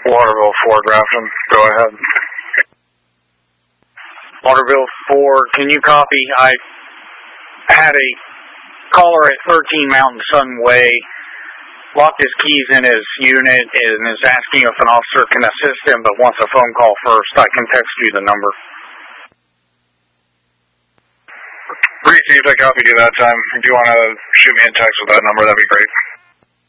Waterville 4, Grafton. Go ahead. Waterville 4, can you copy? I had a caller at 13 Mountain Sun Way, locked his keys in his unit, and is asking if an officer can assist him, but wants a phone call first. I can text you the number. Received, I copied you that time. If you want to shoot me a text with that number, that'd be great.